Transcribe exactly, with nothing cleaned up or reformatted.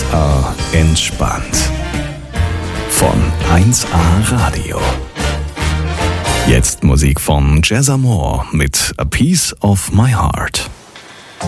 A entspannt. Von eins A Radio. Jetzt Musik von Jazz Amore mit A Piece of My Heart.